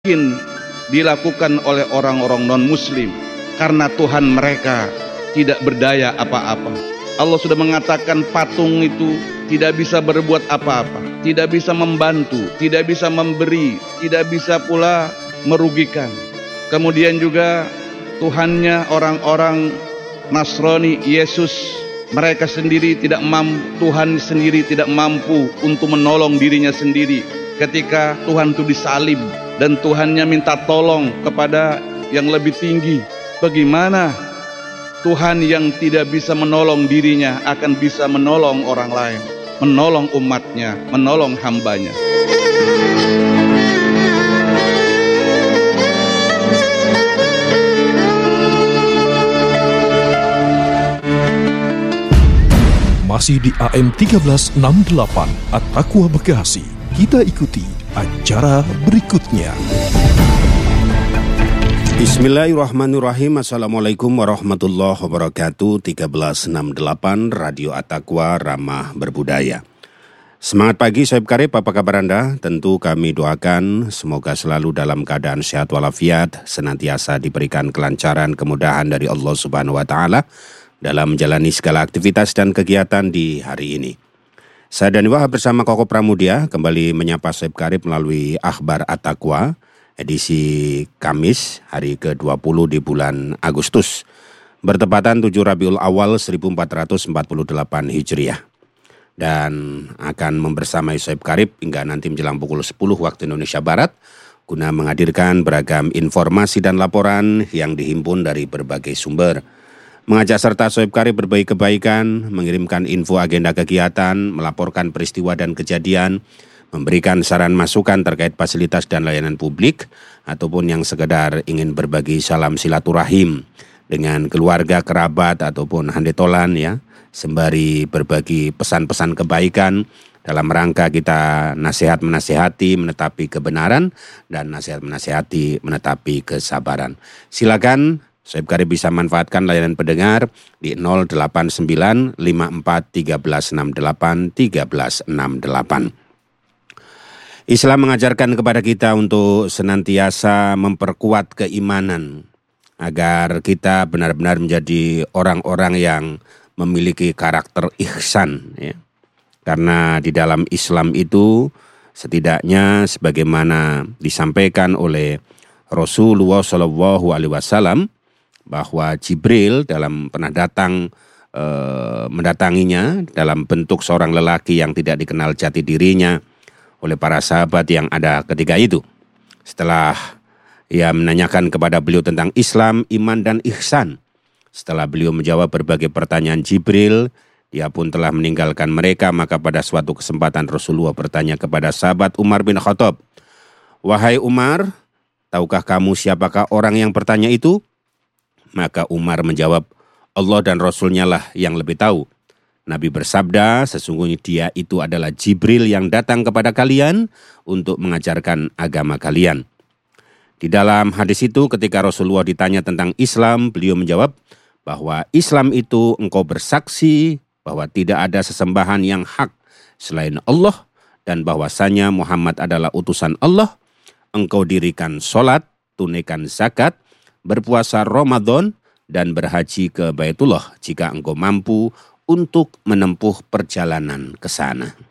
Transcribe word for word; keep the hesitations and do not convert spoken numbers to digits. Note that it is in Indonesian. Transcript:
mungkin dilakukan oleh orang-orang non-muslim karena Tuhan mereka tidak berdaya apa-apa. Allah sudah mengatakan patung itu tidak bisa berbuat apa-apa, tidak bisa membantu, tidak bisa memberi, tidak bisa pula merugikan. Kemudian juga Tuhannya orang-orang Nasrani, Yesus, mereka sendiri tidak mampu, Tuhan sendiri tidak mampu untuk menolong dirinya sendiri ketika Tuhan itu disalib dan Tuhannya minta tolong kepada yang lebih tinggi. Bagaimana Tuhan yang tidak bisa menolong dirinya akan bisa menolong orang lain, menolong umatnya, menolong hambanya. Masih di A M seribu tiga ratus enam puluh delapan At-Taqwa Bekasi. Kita ikuti acara berikutnya. Bismillahirrahmanirrahim. Assalamualaikum warahmatullahi wabarakatuh. seribu tiga ratus enam puluh delapan Radio At-Taqwa Ramah Berbudaya. Semangat pagi Sohib Karib, apa kabar Anda? Tentu kami doakan semoga selalu dalam keadaan sehat walafiat, senantiasa diberikan kelancaran, kemudahan dari Allah Subhanahu wa taala dalam menjalani segala aktivitas dan kegiatan di hari ini. Saya Dani Wahab bersama Koko Pramudia kembali menyapa Sohib Karib melalui Akhbar At-Taqwa edisi Kamis hari ke dua puluh di bulan Agustus bertepatan tujuh Rabiul Awal seribu empat ratus empat puluh delapan Hijriah, dan akan membersamai Sohib Karib hingga nanti menjelang pukul sepuluh waktu Indonesia Barat guna menghadirkan beragam informasi dan laporan yang dihimpun dari berbagai sumber. Mengajak serta Sohib Karib berbagi kebaikan, mengirimkan info agenda kegiatan, melaporkan peristiwa dan kejadian, memberikan saran masukan terkait fasilitas dan layanan publik, ataupun yang sekedar ingin berbagi salam silaturahim dengan keluarga, kerabat, ataupun handetolan ya, sembari berbagi pesan-pesan kebaikan dalam rangka kita nasihat menasihati menetapi kebenaran dan nasihat menasihati menetapi kesabaran. Silakan Sohib Karib bisa manfaatkan layanan pendengar di nol delapan sembilan lima empat satu tiga enam delapan tiga enam delapan. Islam mengajarkan kepada kita untuk senantiasa memperkuat keimanan agar kita benar-benar menjadi orang-orang yang memiliki karakter ihsan ya. Karena di dalam Islam itu setidaknya sebagaimana disampaikan oleh Rasulullah shallallahu alaihi wasallam bahwa Jibril dalam pernah datang e, mendatanginya dalam bentuk seorang lelaki yang tidak dikenal jati dirinya oleh para sahabat yang ada ketika itu. Setelah ia menanyakan kepada beliau tentang Islam, iman dan ihsan, setelah beliau menjawab berbagai pertanyaan Jibril, dia pun telah meninggalkan mereka. Maka pada suatu kesempatan Rasulullah bertanya kepada sahabat Umar bin Khattab, "Wahai Umar, tahukah kamu siapakah orang yang bertanya itu?" Maka Umar menjawab, "Allah dan Rasulnya lah yang lebih tahu." Nabi bersabda, "Sesungguhnya dia itu adalah Jibril yang datang kepada kalian untuk mengajarkan agama kalian." Di dalam hadis itu ketika Rasulullah ditanya tentang Islam, beliau menjawab bahwa Islam itu engkau bersaksi bahwa tidak ada sesembahan yang hak selain Allah dan bahwasanya Muhammad adalah utusan Allah. Engkau dirikan sholat, tunaikan zakat, berpuasa Ramadan, dan berhaji ke Baitullah jika engkau mampu untuk menempuh perjalanan ke sana.